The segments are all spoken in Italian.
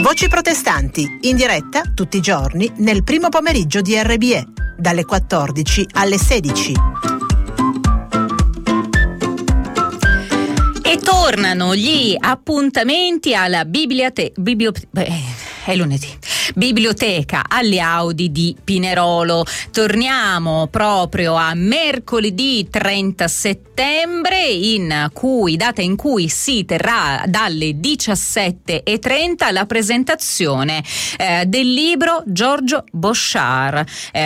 Voci protestanti, in diretta tutti i giorni nel primo pomeriggio di RBE, dalle 14 alle 16. E tornano gli appuntamenti alla Biblioteca Alli-Audi di Pinerolo. Torniamo proprio a mercoledì 30 settembre, data in cui si terrà dalle 17:30 la presentazione del libro Giorgio Bosciar,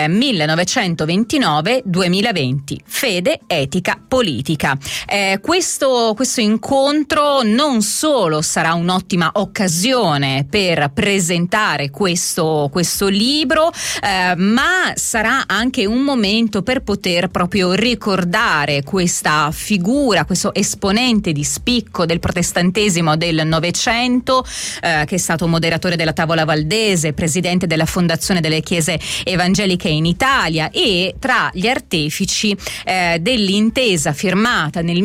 1929-2020, Fede, etica, politica. Questo incontro non solo sarà un'ottima occasione per presentare questo libro, ma sarà anche un momento per poter proprio ricordare questa figura, questo esponente di spicco del protestantesimo del Novecento, che è stato moderatore della Tavola Valdese, presidente della Fondazione delle Chiese Evangeliche in Italia e tra gli artefici dell'intesa firmata nel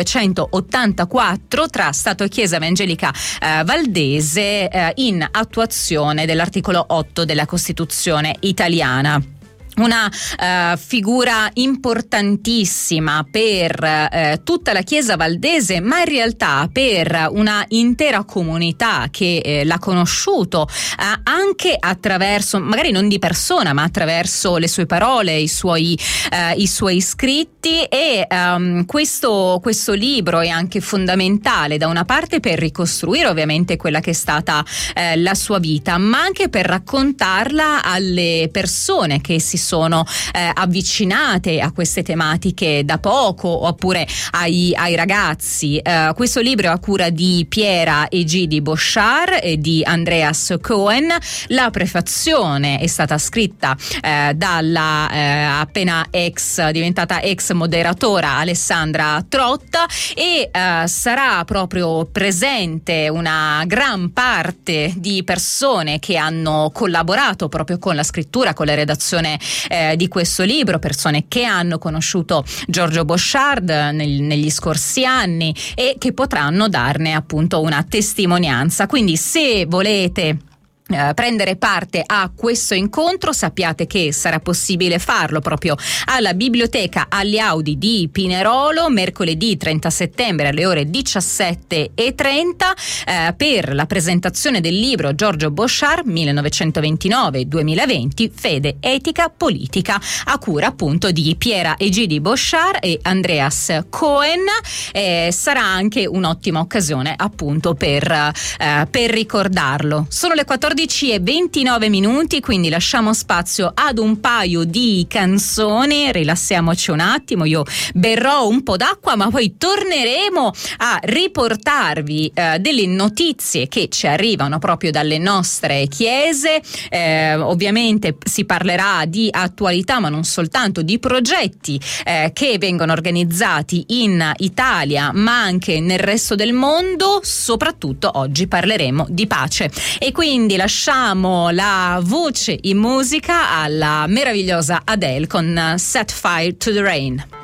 1984 tra Stato e Chiesa Evangelica Valdese in attuazione dell'articolo 8 della Costituzione italiana. Una figura importantissima per tutta la Chiesa valdese, ma in realtà per una intera comunità che l'ha conosciuto anche attraverso, magari non di persona, ma attraverso le sue parole, i suoi scritti, e questo libro è anche fondamentale da una parte per ricostruire ovviamente quella che è stata la sua vita, ma anche per raccontarla alle persone che si sono avvicinate a queste tematiche da poco, oppure ai ragazzi. Questo libro è a cura di Piera Egidi Bosciar e di Andreas Cohen. La prefazione è stata scritta dalla appena diventata ex moderatora Alessandra Trotta, e sarà proprio presente una gran parte di persone che hanno collaborato proprio con la scrittura, con la redazione di questo libro, persone che hanno conosciuto Giorgio Bosciar negli scorsi anni e che potranno darne appunto una testimonianza. Quindi se volete prendere parte a questo incontro, sappiate che sarà possibile farlo proprio alla Biblioteca Alli-Audi di Pinerolo mercoledì 30 settembre alle ore 17:30 per la presentazione del libro Giorgio Bosciar 1929-2020, Fede, etica, politica, a cura appunto di Piera Egidi Bosciar e Andreas Cohen. Sarà anche un'ottima occasione appunto per ricordarlo. Sono le 14:29, quindi lasciamo spazio ad un paio di canzoni, rilassiamoci un attimo, io berrò un po' d'acqua, ma poi torneremo a riportarvi delle notizie che ci arrivano proprio dalle nostre chiese. Ovviamente si parlerà di attualità, ma non soltanto, di progetti che vengono organizzati in Italia, ma anche nel resto del mondo. Soprattutto oggi parleremo di pace, e quindi lasciamo la voce in musica alla meravigliosa Adele con Set Fire to the Rain.